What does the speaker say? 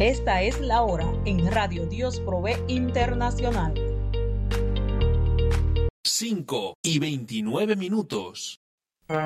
Esta es la hora en Radio Dios Provee Internacional. 5:29.